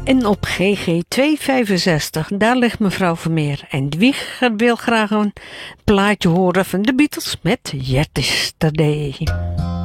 En op GG 265, daar ligt mevrouw Vermeer. En die wil graag een plaatje horen van de Beatles met Yesterday.